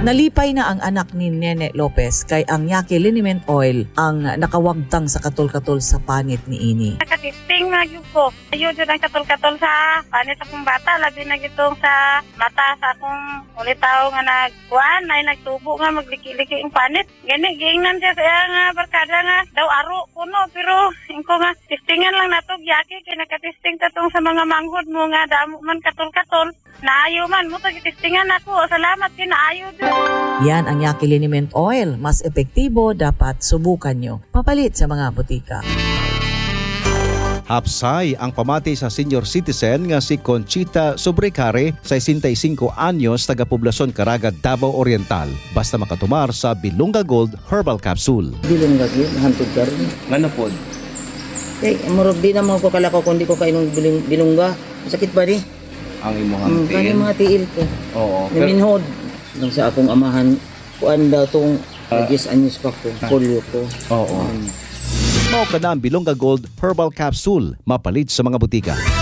Nalipay na ang anak ni Nene Lopez kay ang Yaqui Liniment Oil ang nakawagtang sa katol-katol sa panit ni ini. Nakatisting na yun ko. Ayun yun ang katol-katol sa panit akong bata. Labi na gitong sa mata sa akong ulitaw nga nagkuhan. Ay nagtubo nga magliki-liki yung panit. Gani, giingnan siya sa nga barkada nga daw aro kuno. Pero ko nga tistingan lang natog Yaqui kay nakatisting katong sa mga manghod mo nga damo man katol-katol. Naayo man mo tagitistingan ako. Salamat kinaayo din. Yan ang Yaqui Liniment Oil. Mas epektibo, dapat subukan nyo. Papalit sa mga butika. Hapsay ang pamati sa senior citizen nga si Conchita Sobrecare, 65 anyos, taga-poblasyon Caraga, Davao Oriental. Basta makatumar sa Bilunga Gold Herbal Capsule. Bilunga Gold, hantod ka rin. Ano po? Murag di na mga ko kalakaw kundi ko kainong bilungga. Sakit ba di? Ang imong tiil? Ang mga tiil ko. Oo. Naminhod. Nang sa akong amahan, kuan daw itong 10 anyos pa ko, polio ko. Oo. Mao ka na ang Bilunga Gold Herbal Capsule, mapalit sa mga butika.